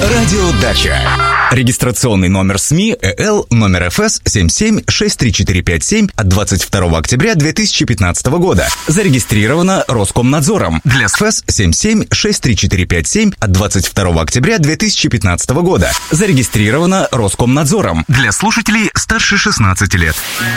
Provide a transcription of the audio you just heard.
Радио Дача. Регистрационный номер СМИ ЭЛ номер ФС 77-63457 от 22 октября 2015 года. Зарегистрировано Роскомнадзором. Для СФС 77-63457 от 22 октября 2015 года. Зарегистрировано Роскомнадзором. Для слушателей старше 16 лет.